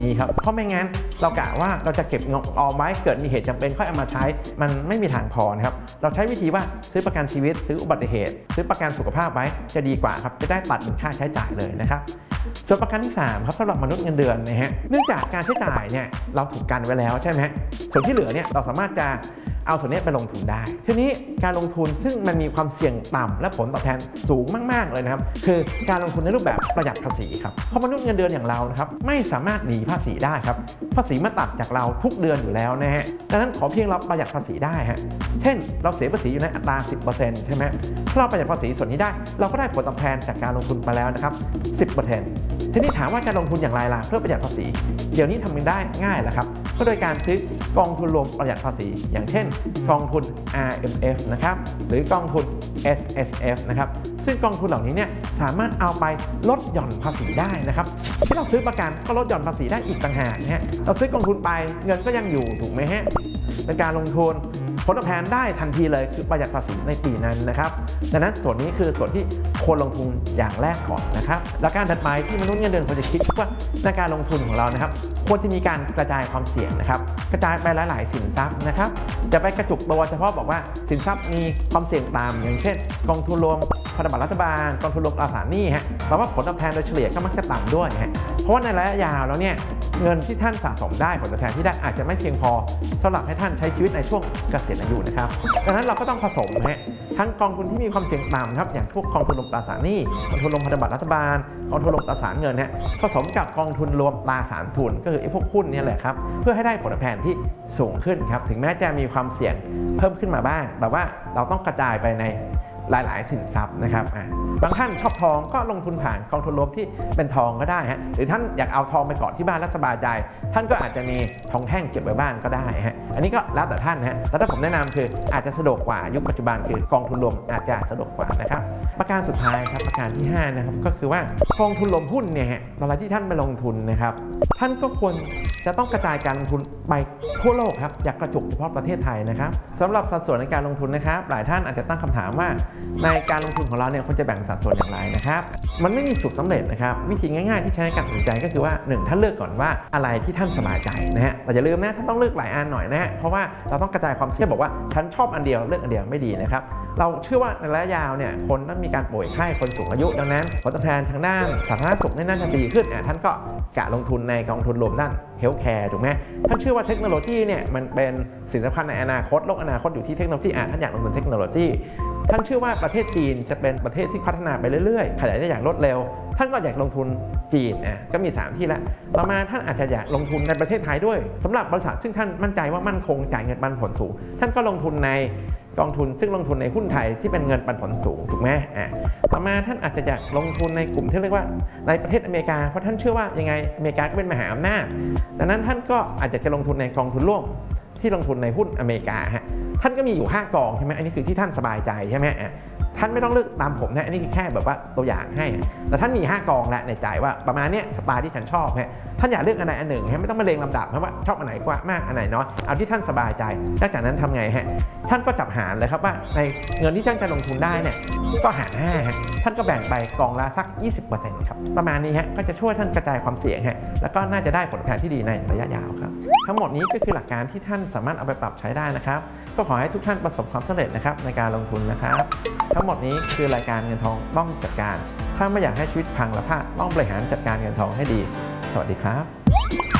นี่ครับเพราะไม่งั้นเรากะว่าเราจะเก็บเงินออมไว้เกิดมีเหตุจำเป็นค่อยเอามาใช้มันไม่มีทางพอนะครับเราใช้วิธีว่าซื้อประกันชีวิตซื้ออุบัติเหตุซื้อประกันสุขภาพไว้จะดีกว่าครับจะได้ตัดเป็นค่าใช้จ่ายเลยนะครับส่วนประกันที่3ครับสำหรับมนุษย์เงินเดือนนะฮะเนื่องจากการใช้จ่ายเนี่ยเราถูกกันไว้แล้วใช่ไหมส่วนที่เหลือเนี่ยเราสามารถจะเอาส่วนนี้ไปลงทุนได้ทีนี้การลงทุนซึ่งมันมีความเสี่ยงต่ำและผลตอบแทนสูงมากๆเลยนะครับคือการลงทุนในรูปแบบประหยัดภาษีครับเพราะมนุษย์เงินเดือนอย่างเรานะครับไม่สามารถหนีภาษีได้ครับภาษีมาตัดจากเราทุกเดือนอยู่แล้วนะฮะดังนั้นขอเพียงเราประหยัดภาษีได้ฮะเช่นเราเสียภาษีอยู่ในอัตรา 10% ใช่ไหมถ้าเราประหยัดภาษีส่วนนี้ได้เราก็ได้ผลตอบแทนจากการลงทุนไปแล้วนะครับ 10% ทีนี้ถามว่าจะลงทุนอย่างไรล่ะเพื่อประหยัดภาษีเดี๋ยวนี้ทำกันได้ง่ายแหละครับก็โดยการซื้อกองทุนรวมประหยัดภาษีอย่างเช่นกองทุน RMF นะครับหรือกองทุน SSF นะครับซึ่งกองทุนเหล่านี้เนี่ยสามารถเอาไปลดหย่อนภาษีได้นะครับที่เราซื้อประกันก็ลดหย่อนภาษีได้อีกต่างหากนะฮะเราซื้อกองทุนไปเงินก็ยังอยู่ถูกไหมฮะเป็นการลงทุนผลตอบแทนได้ทันทีเลยคือประหยัดภาษีในปีนั้นนะครับดังนั้นส่วนนี้คือส่วนที่ควรลงทุนอย่างแรกก่อนนะครับและการถัดไปที่มนุษย์เงินเดือนควรจะคิดว่าในการลงทุนของเรานะครับควรจะมีการกระจายความเสี่ยงนะครับกระจายไปหลายๆสินทรัพย์นะครับจะไปกระจุกตัวเฉพาะบอกว่าสินทรัพย์มีความเสี่ยงต่ำอย่างเช่นกองทุนรวมพันธบัตรรัฐบาลกองทุนรวมตราสารหนี้ฮะแต่ว่าผลตอบแทนโดยเฉลี่ยก็มักจะต่ำด้วยฮะเพราะว่าในระยะยาวแล้วเนี่ยเงินที่ท่านสะสมได้ผลตอบแทนที่ได้อาจจะไม่เพียงพอสำหรับให้ท่านใช้ชีวิตในช่วงเกษียณอายุนะครับดังนั้นเราก็ต้องผสมฮะทั้งกองทุนที่มีความเสี่ยงต่ำครับอย่างพวกกองทุนรวมตราสารหนี้กองทุนรวมพันธบัตรรัฐบาลกองทุนรวมตราสารเงินฮะผสมกับกองทุนรวมตราสารทุนก็คือไอ้พวกหุ้นนี่แหละครับเพื่อให้ได้ผลตอบแทนที่สูงขึ้นครับถึงแม้จะมีความเสี่ยงเพิ่มขึ้นมาบ้างแต่ว่าเราต้องกระจายไปในหลายๆสินทรัพย์นะครับบางท่านชอบทองก็ลงทุนผ่านกองทุนรวมที่เป็นทองก็ได้ฮะหรือท่านอยากเอาทองไปเกาะที่บ้านแล้วสบายใจท่านก็อาจจะมีทองแท่งเก็บไว้บ้านก็ได้ฮะอันนี้ก็แล้วแต่ท่านฮะแล้วถ้าผมแนะนำคืออาจจะสะดวกกว่ายุคปัจจุบันคือกองทุนรวมอาจจะสะดวกกว่านะครับประการสุดท้ายครับประการที่5นะครับก็คือว่ากองทุนรวมหุ้นเนี่ยฮะเวลาที่ท่านไปลงทุนนะครับท่านก็ควรจะต้องกระจายการลงทุนไปทั่วโลกครับอย่ากระจุกเฉพาะประเทศไทยนะครับสำหรับสัดส่วนในการลงทุนนะครับหลายท่านอาจจะตั้งคำถามว่าในการลงทุนของเราเนี่ยควรจะแบ่งสัดส่วนอย่างไรนะครับมันไม่มีสูตรสำเร็จนะครับวิธีง่ายๆที่ใช้ในการตัดสินใจก็คือว่า1ท่านเลือกก่อนว่าอะไรที่ท่านสบายใจนะฮะแต่อย่าลืมนะท่านต้องเลือกหลายอันหน่อยนะฮะเพราะว่าเราต้องกระจายความเสี่ยงบอกว่าฉันชอบอันเดียวเลือกอันเดียวไม่ดีนะครับเราเชื่อว่าในระยะยาวเนี่ยคนต้องมีการป่วยไข้คนสูงอายุดังนั้นผลตอบแทนทางด้านสาธารณสุขน่าจะดีขึ้นท่านก็กะลงทุนในกองทุนรวมด้านเฮลท์แคร์ถูกไหมท่านเชื่อว่าเทคโนโลยีเนี่ยมันเป็นสิ่งสำคัญในอนาคตโลกอนาคตอยู่ที่เทคโนโลยีท่านอยากลงทุนเทคโนโลยีท่านเชื่อว่าประเทศจีนจะเป็นประเทศที่พัฒนาไปเรื่อยๆขยายได้อย่างรวดเร็วท่านก็อยากลงทุนจีนก็มี3ที่แล้วต่อมาท่านอาจจะอยากลงทุนในประเทศไทยด้วยสำหรับบริษัทซึ่งท่านมั่นใจว่ามั่นคงจ่ายเงินปันผลสูงท่านก็ลงทุนในกองทุนซึ่งลงทุนในหุ้นไทยที่เป็นเงินปันผลสูงถูกไหมต่อมาท่านอาจจะอยากลงทุนในกลุ่มที่เรียกว่าในประเทศอเมริกาเพราะท่านเชื่อว่ายังไงอเมริกาก็เป็นมหาอำนาจดังนั้นท่านก็อาจจะลงทุนในกองทุนร่วมที่ลงทุนในหุ้นอเมริกาท่านก็มีอยู่5กองใช่ไหมอันนี้คือที่ท่านสบายใจใช่ไหมท่านไม่ต้องเลือกตามผมนะอันนี้คือแค่แบบว่าตัวอย่างให้แต่ท่านมี5กองแล้วในใจว่าประมาณนี้สไตล์ที่ฉันชอบท่านอยากเลือกอันใดอันหนึ่งไม่ต้องมาเรียงลำดับนะว่าชอบอันไหนกว่ามากอันไหนน้อยเอาที่ท่านสบายใจจากนั้นทำไงท่านก็จับหารเลยครับว่าในเงินที่ท่านจะลงทุนได้เนี่ยก็หาร5ท่านก็แบ่งไปกองละสัก 20% ครับประมาณนี้ก็จะช่วยท่านกระจายความเสี่ยงแล้วก็น่าจะได้ผลตอบแทนที่ดีในระยะยาวครับทั้งหมดนี้ก็คือหลักการที่ท่านสามารถเอาไปปรับใช้ได้นะครับก็ขอให้ทุกท่านประสบความสำเร็จนะครับในการลงทุนนะครับทั้งหมดนี้คือรายการเงินทองต้องจัดการถ้าไม่อยากให้ชีวิตพังและพลาดต้องบริหารจัดการเงินทองให้ดีสวัสดีครับ